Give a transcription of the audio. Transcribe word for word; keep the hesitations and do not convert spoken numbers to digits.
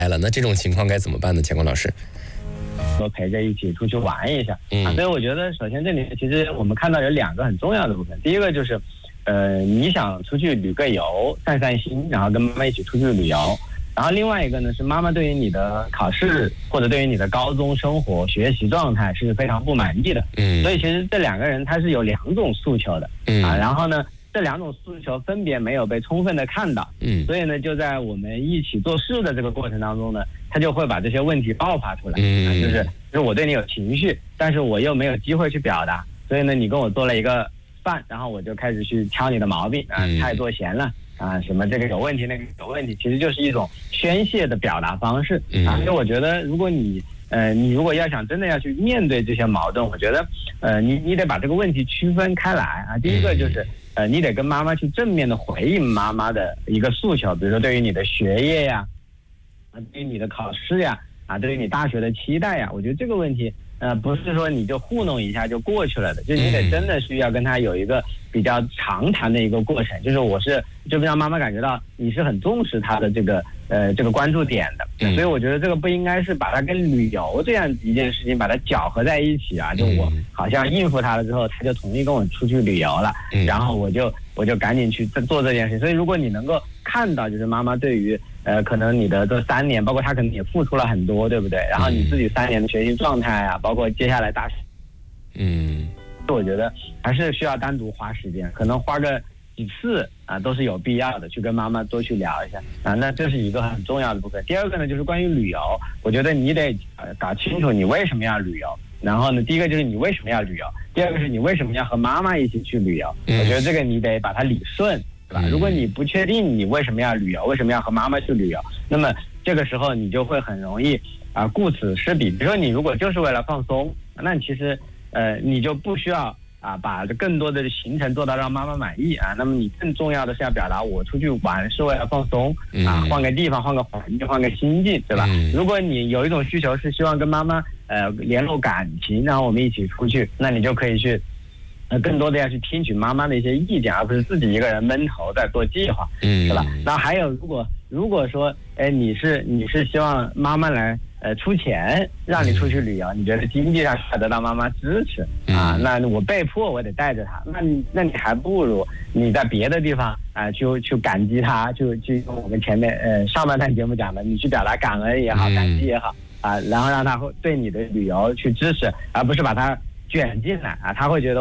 来了，那这种情况该怎么办呢？乾坤老师？ 说陪着一起出去玩一下， 嗯、 啊，所以我觉得首先这里其实我们看到有两个很重要的部分，第一个就是，呃，你想出去旅个游、散散心，然后跟妈妈一起出去旅游，然后另外一个呢是妈妈对于你的考试或者对于你的高中生活学习状态是非常不满意的， 嗯， 所以其实这两个人他是有两种诉求的， 嗯啊，然后呢。这两种诉求分别没有被充分的看到， 嗯， 所以呢，就在我们一起做事的这个过程当中呢，他就会把这些问题爆发出来， 嗯， 啊、就是就是我对你有情绪，但是我又没有机会去表达，所以呢，你跟我做了一个饭，然后我就开始去挑你的毛病啊，菜做咸了啊，什么这个有问题那个有问题，其实就是一种宣泄的表达方式啊，所以我觉得如果你。呃，你如果要想真的要去面对这些矛盾，我觉得，呃，你你得把这个问题区分开来啊。第一个就是，呃，你得跟妈妈去正面的回应妈妈的一个诉求，比如说对于你的学业呀，啊，对于你的考试呀，啊，对于你大学的期待呀，我觉得这个问题，呃，不是说你就糊弄一下就过去了的，就你得真的需要跟他有一个比较长谈的一个过程，就是我是就让妈妈感觉到你是很重视她的这个。呃，这个关注点的，所以我觉得这个不应该是把它跟旅游这样一件事情把它搅和在一起啊。就我好像应付他了之后，他就同意跟我出去旅游了，然后我就我就赶紧去做这件事。所以如果你能够看到，就是妈妈对于呃，可能你的这三年，包括他可能也付出了很多，对不对？然后你自己三年的学习状态啊，包括接下来大学， 嗯， 我觉得还是需要单独花时间，可能花个。几次啊都是有必要的，去跟妈妈多去聊一下啊，那这是一个很重要的部分。第二个呢，就是关于旅游，我觉得你得呃搞清楚你为什么要旅游。然后呢，第一个就是你为什么要旅游，第二个是你为什么要和妈妈一起去旅游。我觉得这个你得把它理顺，对吧？如果你不确定你为什么要旅游，为什么要和妈妈去旅游，那么这个时候你就会很容易啊顾此失彼。比如说你如果就是为了放松，那其实呃你就不需要。啊，把更多的行程做到让妈妈满意啊，那么你更重要的是要表达我出去玩是为了放松啊，换个地方，换个环境，换个心境，对吧？嗯、如果你有一种需求是希望跟妈妈呃联络感情，然后我们一起出去，那你就可以去呃更多的要去听取妈妈的一些意见，而不是自己一个人闷头在做计划，嗯，是吧？然后还有，如果如果说，哎，你是你是希望妈妈来。呃，出钱让你出去旅游，你觉得经济上要得到妈妈支持啊？那我被迫我得带着她，那你那你还不如你在别的地方啊、呃，去去感激她，就去我们前面呃上半段节目讲的，你去表达感恩也好，感激也好啊，然后让她会对你的旅游去支持，而不是把它卷进来啊，她会觉得。